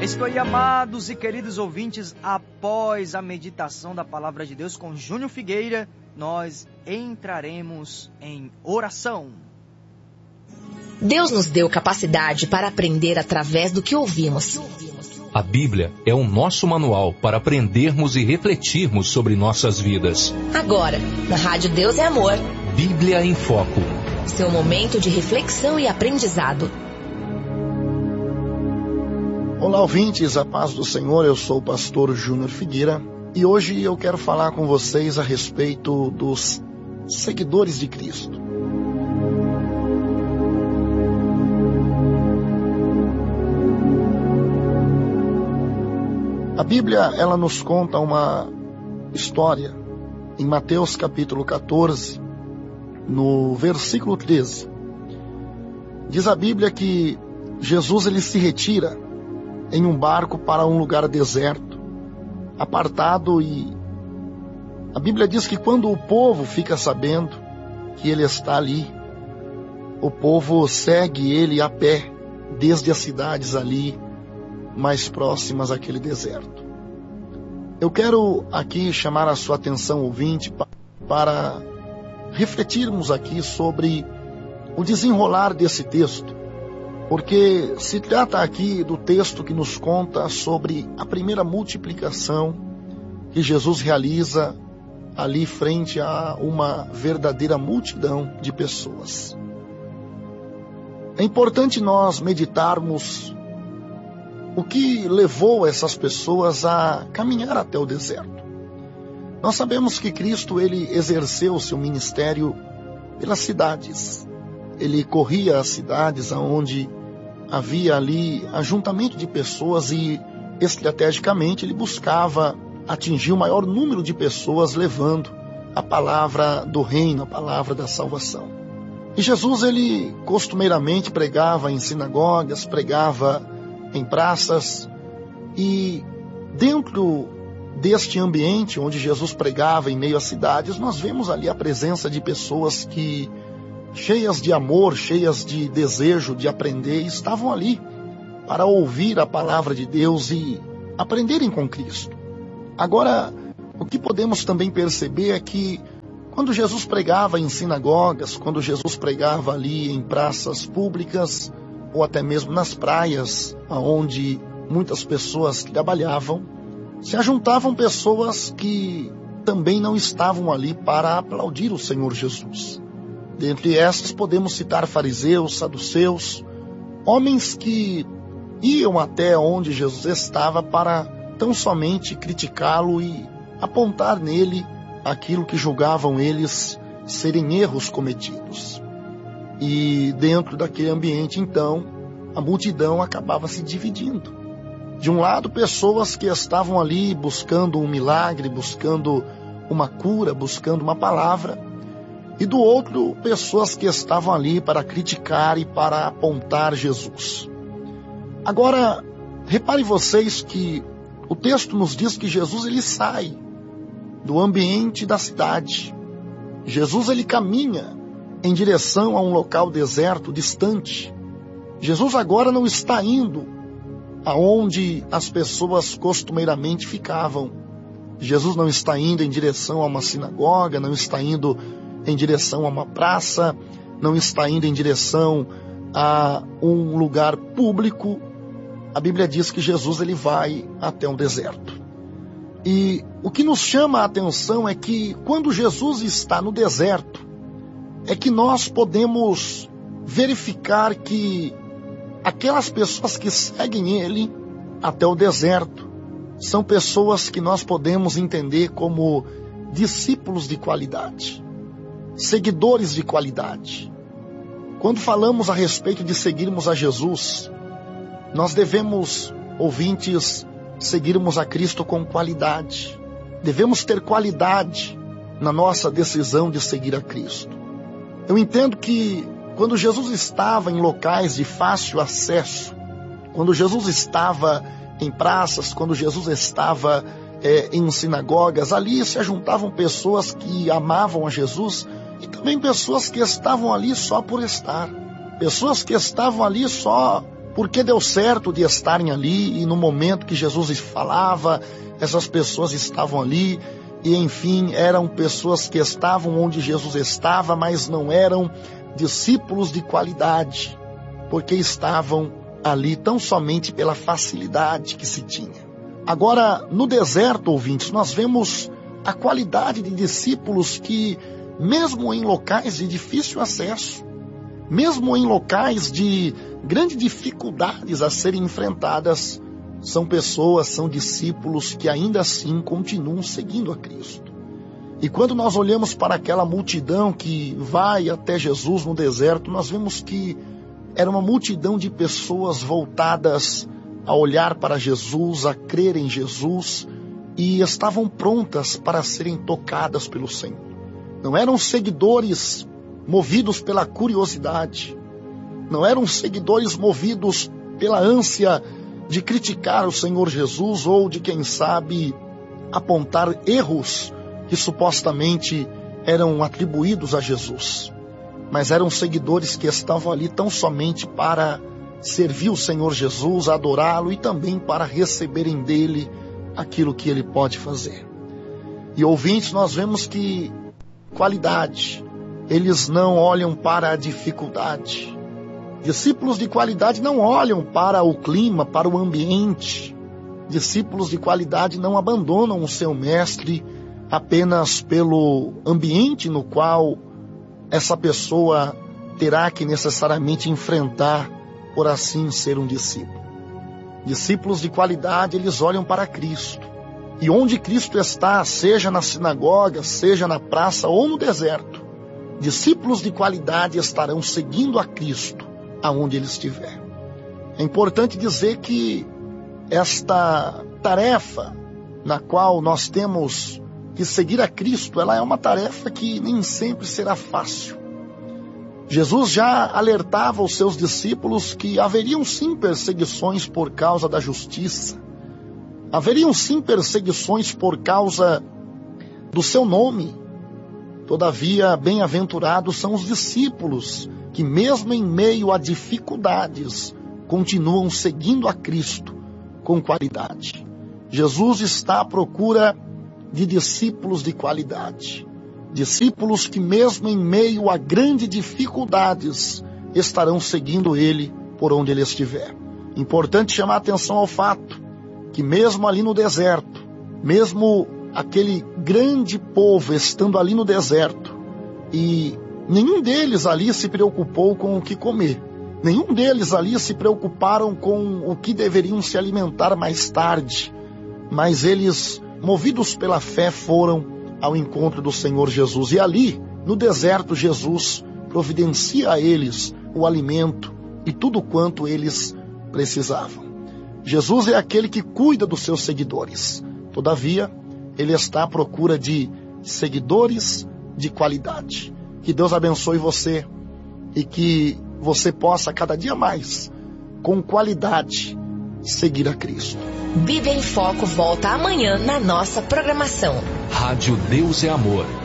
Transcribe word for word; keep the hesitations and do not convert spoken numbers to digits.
Estou aí, amados e queridos ouvintes, após a meditação da Palavra de Deus com Júnior Figueira, nós entraremos em oração. Deus nos deu capacidade para aprender através do que ouvimos. A Bíblia é o nosso manual para aprendermos e refletirmos sobre nossas vidas. Agora, na Rádio Deus é Amor. Bíblia em Foco. Seu momento de reflexão e aprendizado. Olá, ouvintes, a paz do Senhor, eu sou o pastor Júnior Figueira e hoje eu quero falar com vocês a respeito dos seguidores de Cristo. A Bíblia, ela nos conta uma história em Mateus capítulo quatorze, no versículo treze. Diz a Bíblia que Jesus ele se retira em um barco para um lugar deserto, apartado, e a Bíblia diz que quando o povo fica sabendo que ele está ali, o povo segue ele a pé, desde as cidades ali mais próximas àquele deserto. Eu quero aqui chamar a sua atenção, ouvinte, para refletirmos aqui sobre o desenrolar desse texto, porque se trata aqui do texto que nos conta sobre a primeira multiplicação que Jesus realiza ali frente a uma verdadeira multidão de pessoas. É importante nós meditarmos o que levou essas pessoas a caminhar até o deserto. Nós sabemos que Cristo ele exerceu seu ministério pelas cidades. Ele corria as cidades onde havia ali ajuntamento de pessoas e, estrategicamente, ele buscava atingir o maior número de pessoas, levando a palavra do reino, a palavra da salvação. E Jesus, ele costumeiramente pregava em sinagogas, pregava em praças, e dentro deste ambiente onde Jesus pregava em meio às cidades, nós vemos ali a presença de pessoas que, cheias de amor, cheias de desejo de aprender, estavam ali para ouvir a palavra de Deus e aprenderem com Cristo. Agora, o que podemos também perceber é que quando Jesus pregava em sinagogas, quando Jesus pregava ali em praças públicas, ou até mesmo nas praias, onde muitas pessoas trabalhavam, se ajuntavam pessoas que também não estavam ali para aplaudir o Senhor Jesus. Dentre essas podemos citar fariseus, saduceus, homens que iam até onde Jesus estava para tão somente criticá-lo e apontar nele aquilo que julgavam eles serem erros cometidos. E dentro daquele ambiente, então, a multidão acabava se dividindo. De um lado, pessoas que estavam ali buscando um milagre, buscando uma cura, buscando uma palavra. E do outro, pessoas que estavam ali para criticar e para apontar Jesus. Agora, reparem vocês que o texto nos diz que Jesus ele sai do ambiente da cidade. Jesus ele caminha em direção a um local deserto, distante. Jesus agora não está indo aonde as pessoas costumeiramente ficavam. Jesus não está indo em direção a uma sinagoga, não está indo em direção a uma praça, não está indo em direção a um lugar público. A Bíblia diz que Jesus ele vai até um deserto. E o que nos chama a atenção é que quando Jesus está no deserto, é que nós podemos verificar que aquelas pessoas que seguem ele até o deserto são pessoas que nós podemos entender como discípulos de qualidade, seguidores de qualidade. Quando falamos a respeito de seguirmos a Jesus, nós devemos, ouvintes, seguirmos a Cristo com qualidade. Devemos ter qualidade na nossa decisão de seguir a Cristo. Eu entendo que quando Jesus estava em locais de fácil acesso, quando Jesus estava em praças, quando Jesus estava é, em sinagogas, ali se ajuntavam pessoas que amavam a Jesus e também pessoas que estavam ali só por estar. Pessoas que estavam ali só Por que deu certo de estarem ali e no momento que Jesus falava, essas pessoas estavam ali e, enfim, eram pessoas que estavam onde Jesus estava, mas não eram discípulos de qualidade, porque estavam ali tão somente pela facilidade que se tinha. Agora, no deserto, ouvintes, nós vemos a qualidade de discípulos que, mesmo em locais de difícil acesso, mesmo em locais de grandes dificuldades a serem enfrentadas, são pessoas, são discípulos que ainda assim continuam seguindo a Cristo. E quando nós olhamos para aquela multidão que vai até Jesus no deserto, nós vemos que era uma multidão de pessoas voltadas a olhar para Jesus, a crer em Jesus, e estavam prontas para serem tocadas pelo Senhor. Não eram seguidores movidos pela curiosidade, não eram seguidores movidos pela ânsia de criticar o Senhor Jesus ou de, quem sabe, apontar erros que supostamente eram atribuídos a Jesus. Mas eram seguidores que estavam ali tão somente para servir o Senhor Jesus, adorá-lo e também para receberem dele aquilo que ele pode fazer. E ouvintes, nós vemos que qualidade, eles não olham para a dificuldade. Discípulos de qualidade não olham para o clima, para o ambiente. Discípulos de qualidade não abandonam o seu mestre apenas pelo ambiente no qual essa pessoa terá que necessariamente enfrentar, por assim ser um discípulo. Discípulos de qualidade, eles olham para Cristo. E onde Cristo está, seja na sinagoga, seja na praça ou no deserto, discípulos de qualidade estarão seguindo a Cristo aonde ele estiver. É importante dizer que esta tarefa na qual nós temos que seguir a Cristo, ela é uma tarefa que nem sempre será fácil. Jesus já alertava os seus discípulos que haveriam sim perseguições por causa da justiça. Haveriam sim perseguições por causa do seu nome. Todavia, bem-aventurados são os discípulos que, mesmo em meio a dificuldades, continuam seguindo a Cristo com qualidade. Jesus está à procura de discípulos de qualidade. Discípulos que, mesmo em meio a grandes dificuldades, estarão seguindo ele por onde ele estiver. Importante chamar a atenção ao fato que, mesmo ali no deserto, mesmo aquele grande povo estando ali no deserto, e nenhum deles ali se preocupou com o que comer, nenhum deles ali se preocuparam com o que deveriam se alimentar mais tarde, mas eles, movidos pela fé, foram ao encontro do Senhor Jesus. E ali, no deserto, Jesus providencia a eles o alimento e tudo quanto eles precisavam. Jesus é aquele que cuida dos seus seguidores. Todavia, ele está à procura de seguidores de qualidade. Que Deus abençoe você e que você possa cada dia mais, com qualidade, seguir a Cristo. Bíblia em Foco volta amanhã na nossa programação. Rádio Deus é Amor.